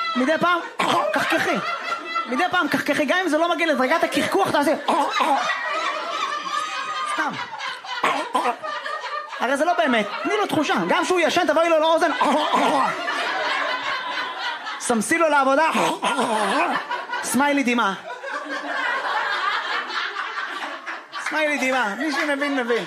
מדי פעם, קחקחי. מדי פעם קחקחי, גם אם זה לא מגיע לדרגת הקרקוח, תעשי... סתם. הרי זה לא באמת, תני לו תחושה. גם שהוא ישן, תבואי לו לאוזן. סמסי לו לעבודה. סמיילי דימה. סמיילי דימה. מי שמבין, מבין.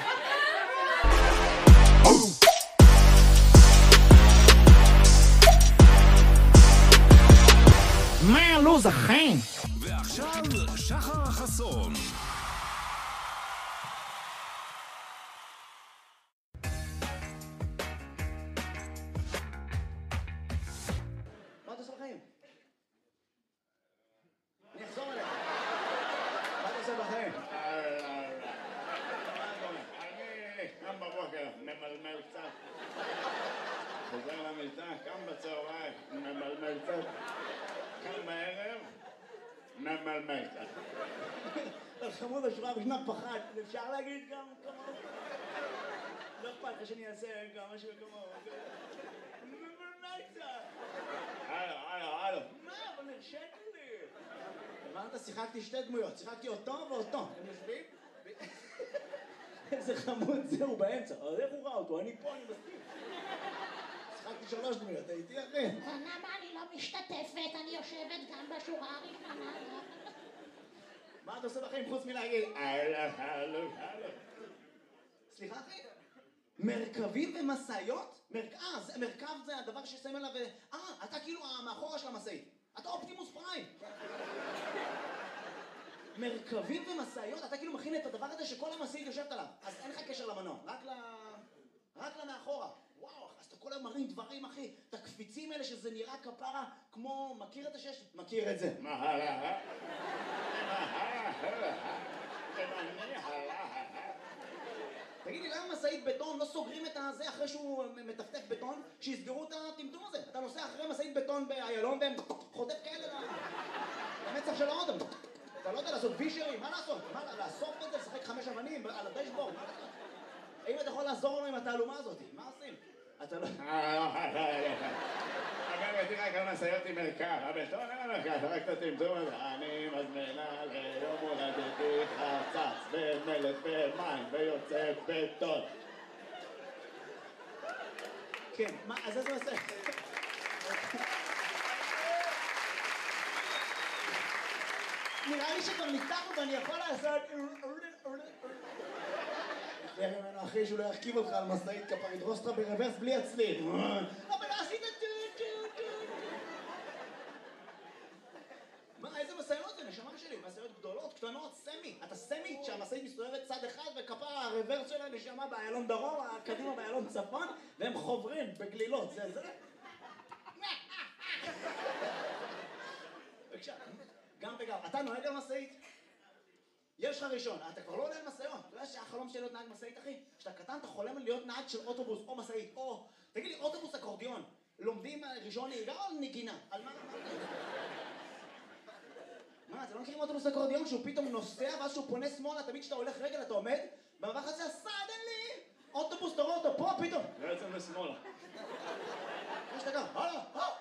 מה לוז החיים? ועכשיו שחר חסון. מה אתה עושה בחיים? אני אחזור אליך. מה אתה עושה בחיים? אני קם בבוקר, ממלמל קצת. חוזר למיטה, קם בצהריים, ממלמל קצת. קם בערב, ממלמל קצת. חמוד השורה בשנת פחד, אפשר להגיד גם כמוהו? לא אכפת לך שאני אעשה גם משהו כמוהו. ממלמל קצת. הלו. מה? אבל נרשת לי. הבנת? שיחקתי שתי דמויות, שיחקתי אותו ואותו. הם יושבים? איזה חמוד זהו באמצע. אז איך הוא ראה אותו? אני פה, אני מסכים. שיחקתי 3 דמויות, הייתי אחי. למה אני לא משתתפת? אני יושבת גם בשורה הראשונה. מה אתה עושה בחיים חוץ מלהגיד? הלו. סליחה אחי? מרכבים ומשאיות? מרכב זה הדבר ששמים עליו... אתה כאילו מאחורה של המשאית. אתה אופטימוס פריים. מרכבים ומשאיות? אתה כאילו מכין את הדבר הזה שכל המשאית יושבת עליו. אז אין לך קשר למנוע, רק למאחורה. וואו, אז אתה כל היום מרים דברים, אחי. את הקפיצים האלה שזה נראה כפרה כמו... מכיר את השש? מכיר את זה. תגידי, למה משאית בטון לא סוגרים את הזה אחרי שהוא מטפטף בטון? שיסגרו את הטמטום הזה. אתה נוסע אחרי משאית בטון באיילון והם חוטף כאלה למצח של האודם. אתה לא יודע לעשות וישרים, מה לעשות? לאסוף את זה, לשחק 5 אבנים על הדשבורד, מה לעשות? האם אתה יכול לעזור לנו עם התעלומה הזאת? מה עושים? אתה לא... אגב, תראה כמה משאיות עם מרכב, הבטון אין מרכב, רק את הטמטום הזה. אני מזמינה ליום הולדתי חצץ במלט במים ויוצא בטון. כן, מה, אז איזה עושה? נראה לי שכבר ניתחנו ואני יכול לעשות... תראה ממנו אחי שהוא לא ירכיב אותך על משאית כפר, ידרוס אותך ברוורס בלי הצליל. אבל לא עשית טו. מה, איזה משאיות זה? נשמה שלי, משאיות גדולות, קטנות, סמי. אתה סמי שהמשאית מסתובבת צד אחד וכפר הרוורס שלה נשמה באיילון דרום, קדימה באיילון צפון, והם חוברים בגלילות, זה. בבקשה, גם וגם. אתה נוהג על משאית? יש לך ראשון, אתה כבר לא עולה על משאיות. אתה יודע שהחלום שלי להיות נהג משאית, אחי? כשאתה קטן אתה חולם להיות נהג של אוטובוס או משאית, או... תגיד לי, אוטובוס אקורדיון, לומדים ראשון נהיגה או נגינה? על מה? מה, אתם לא מכירים אוטובוס אקורדיון שהוא פתאום נוסע ואז שהוא פונה שמאלה, תמיד כשאתה הולך רגל אתה עומד במעבר הזה, סדנלי! אוטובוס, תראו אותו פה פתאום. בעצם בשמאלה. מה שאתה גם? הלאה!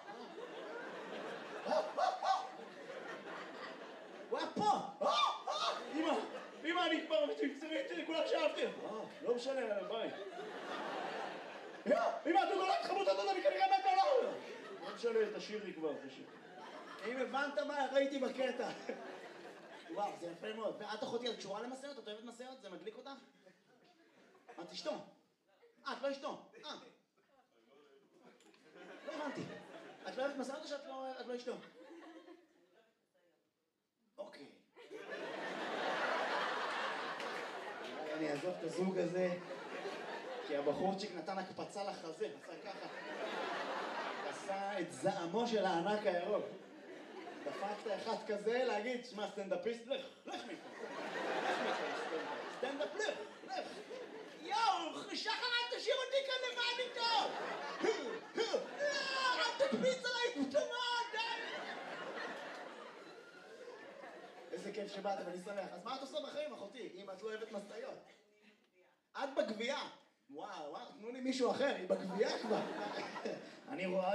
הוא היה פה! אמא, אני כבר מצטרית, כולם שאהבתי. לא משנה, ביי. אמא, אתה נולד חמוד, אתה אני כנראה מת בעולם. לא משנה, תשאירי כבר, תשאיר. אם הבנת מה ראיתי בקטע. וואו, זה יפה מאוד. ואת אחותי, את קשורה למשאיות? את אוהבת משאיות? זה מדליק אותך? את אשתו. את לא אשתו. לא הבנתי. את לא אוהבת משאיות או שאת לא אשתו? אוקיי. אני אעזוב את הזוג הזה, כי הבחורצ'יק נתן הקפצה לחזה, עשה ככה. עשה את זעמו של הענק הירוק. דפקת אחד כזה להגיד, שמע סטנדאפיסט, לך מפה. סטנדאפ, לך. יואו, שחר, אל תשאיר אותי כאן לבד איתו. אל תקפיץ עליי, תמוד, די. איזה כיף שבאת, ואני שמח. אז מה את עושה בחיים, אחותי, אם את לא אוהבת משאיות? את בגבייה. וואו, תנו לי מישהו אחר, היא בגבייה כבר. אני רואה